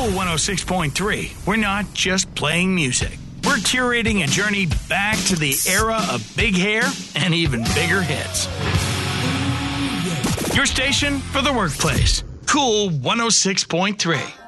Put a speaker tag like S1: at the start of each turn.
S1: Cool 106.3. We're not just playing music. We're curating a journey back to the era of big hair and even bigger hits. Your station for the workplace. Cool 106.3.